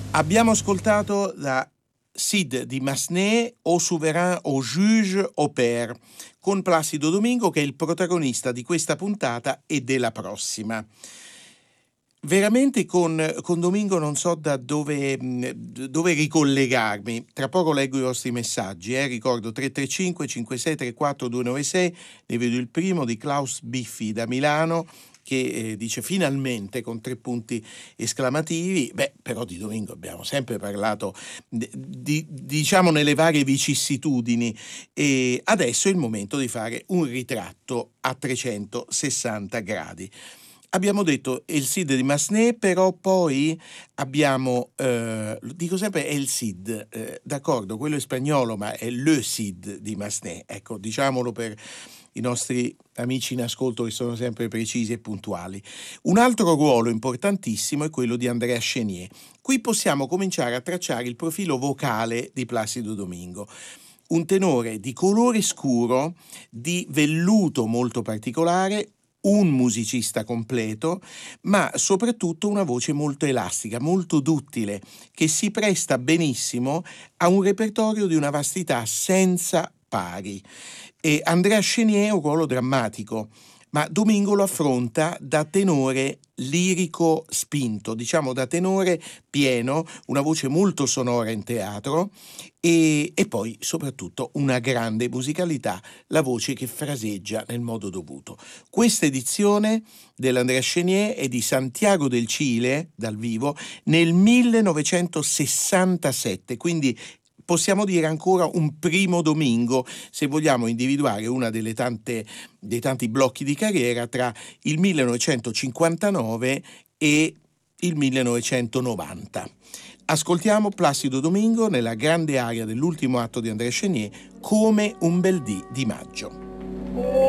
Abbiamo ascoltato la Cid di Massenet, Au souverain, au juge, au père, con Placido Domingo che è il protagonista di questa puntata e della prossima. Veramente con Domingo non so da dove ricollegarmi. Tra poco leggo i vostri messaggi. Ricordo 335 5634 296. Ne vedo il primo di Klaus Biffi da Milano che dice finalmente con 3 punti esclamativi. Però di Domingo abbiamo sempre parlato diciamo nelle varie vicissitudini, e adesso è il momento di fare un ritratto a 360 gradi. Abbiamo detto il Cid di Massenet, però poi abbiamo, dico sempre è il Cid, d'accordo, quello è spagnolo, ma è le Cid di Massenet, ecco, diciamolo per i nostri amici in ascolto che sono sempre precisi e puntuali. Un altro ruolo importantissimo è quello di Andrea Chenier. Qui possiamo cominciare a tracciare il profilo vocale di Placido Domingo. Un tenore di colore scuro, di velluto molto particolare, un musicista completo, ma soprattutto una voce molto elastica, molto duttile, che si presta benissimo a un repertorio di una vastità senza pari. E Andrea Chenier ha un ruolo drammatico, ma Domingo lo affronta da tenore lirico spinto, diciamo da tenore pieno, una voce molto sonora in teatro e poi soprattutto una grande musicalità, la voce che fraseggia nel modo dovuto. Questa edizione dell'Andrea Chenier è di Santiago del Cile, dal vivo, nel 1967, quindi possiamo dire ancora un primo Domingo, se vogliamo individuare una dei tanti blocchi di carriera tra il 1959 e il 1990. Ascoltiamo Placido Domingo nella grande aria dell'ultimo atto di Andrea Chenier, Come un bel dì di maggio.